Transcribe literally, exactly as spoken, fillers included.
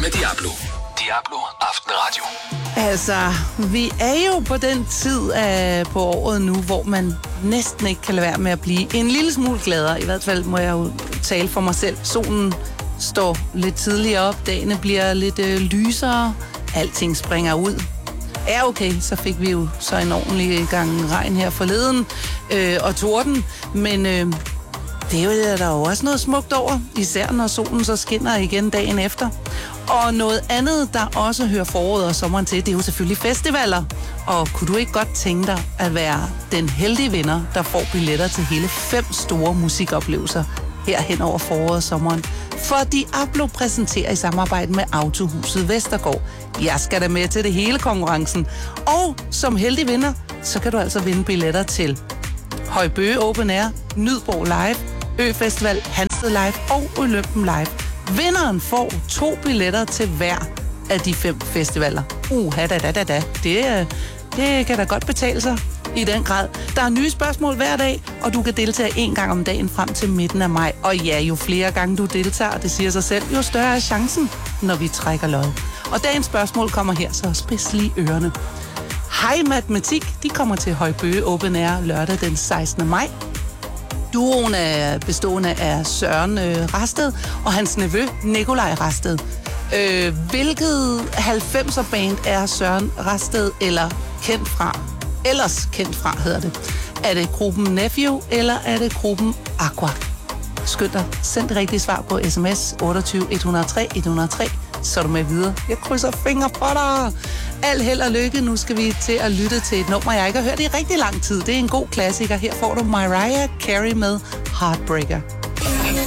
med Diablo. Diablo Aftenradio. Altså, vi er jo på den tid af, på året nu, hvor man næsten ikke kan lade være med at blive en lille smule gladere. I hvert fald må jeg jo tale for mig selv. Solen står lidt tidligere op, dagene bliver lidt øh, lysere, alting springer ud. Ja, okay, så fik vi jo så en ordentlig gang regn her forleden øh, og torden, men øh, det er jo der er jo også noget smukt over, især når solen så skinner igen dagen efter. Og noget andet, der også hører foråret og sommeren til, det er jo selvfølgelig festivaler. Og kunne du ikke godt tænke dig at være den heldige vinder, der får billetter til hele fem store musikoplevelser her hen over foråret og sommeren? For Diablo præsenterer i samarbejde med Autohuset Vestergaard. Jeg skal da med til det hele konkurrencen. Og som heldig vinder, så kan du altså vinde billetter til Højbøge Open Air, Nydborg Live, Ø-Festival, Hansted Live og Olympen Live. Vinderen får to billetter til hver af de fem festivaler. Uha, da, da, da, da. Det, det kan da godt betale sig i den grad. Der er nye spørgsmål hver dag, og du kan deltage en gang om dagen frem til midten af maj. Og ja, jo flere gange du deltager, det siger sig selv, jo større er chancen, når vi trækker lod. Og dagens spørgsmål kommer her, så spids lige ørerne. Hej Matematik, de kommer til Højbøge Open Air lørdag den sekstende maj. Duoen er bestående af Søren øh, Rasted og hans nevø Nikolaj Rasted. Øh, hvilket halvfemser band er Søren Rasted eller kendt fra? Ellers kendt fra hedder det. Er det gruppen Nephew, eller er det gruppen Aqua? Skynd dig, send det rigtige svar på sms otteogtyve et hundrede og tre et hundrede og tre, så er du med videre. Jeg krydser fingre for dig. Al held og lykke. Nu skal vi til at lytte til et nummer, jeg ikke har hørt i rigtig lang tid. Det er en god klassiker. Her får du Mariah Carey med Heartbreaker.